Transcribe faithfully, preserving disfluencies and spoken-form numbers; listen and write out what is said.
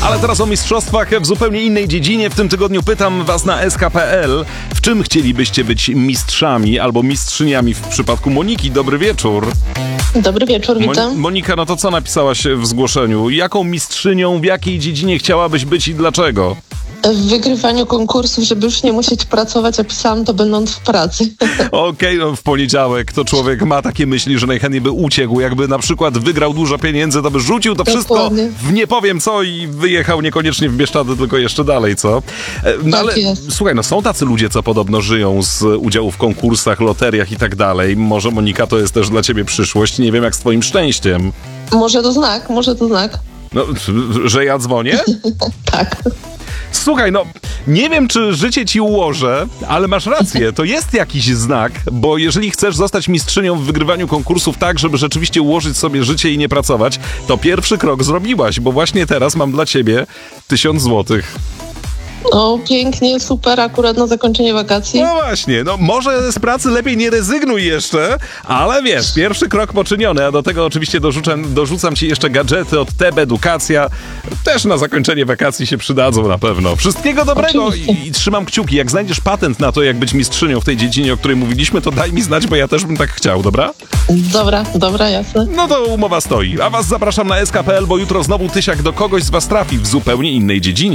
Ale teraz o mistrzostwach w zupełnie innej dziedzinie. W tym tygodniu pytam was na S K kropka P L, w czym chcielibyście być mistrzami albo mistrzyniami w przypadku Moniki. Dobry wieczór. Dobry wieczór, witam. Mon- Monika, no to co napisałaś w zgłoszeniu? Jaką mistrzynią, w jakiej dziedzinie chciałabyś być i dlaczego? W wygrywaniu konkursów, żeby już nie musieć pracować, a pisałam to będąc w pracy. Okej, okay, no w poniedziałek to człowiek ma takie myśli, że najchętniej by uciekł. Jakby na przykład wygrał dużo pieniędzy, to by rzucił to wszystko Dokładnie. w nie powiem co i wyjechał niekoniecznie w Bieszczady, tylko jeszcze dalej, co? No Tak ale jest. słuchaj, no są tacy ludzie, co podobno żyją z udziału w konkursach, loteriach i tak dalej. Może, Monika, to jest też dla ciebie przyszłość. Nie wiem, jak z twoim szczęściem. Może to znak, może to znak. No, że ja dzwonię? Tak. Słuchaj, no nie wiem, czy życie ci ułożę, ale masz rację, to jest jakiś znak, bo jeżeli chcesz zostać mistrzynią w wygrywaniu konkursów tak, żeby rzeczywiście ułożyć sobie życie i nie pracować, to pierwszy krok zrobiłaś, bo właśnie teraz mam dla ciebie tysiąc złotych. No, pięknie, super, akurat na zakończenie wakacji. No właśnie, no może z pracy lepiej nie rezygnuj jeszcze, ale wiesz, pierwszy krok poczyniony, a do tego oczywiście dorzucam, dorzucam ci jeszcze gadżety od T E B Edukacja. Też na zakończenie wakacji się przydadzą na pewno. Wszystkiego dobrego i, i trzymam kciuki. Jak znajdziesz patent na to, jak być mistrzynią w tej dziedzinie, o której mówiliśmy, to daj mi znać, bo ja też bym tak chciał, dobra? Dobra, dobra, jasne. No to umowa stoi. A was zapraszam na S K kropka P L, bo jutro znowu Tysiak do kogoś z was trafi w zupełnie innej dziedzinie.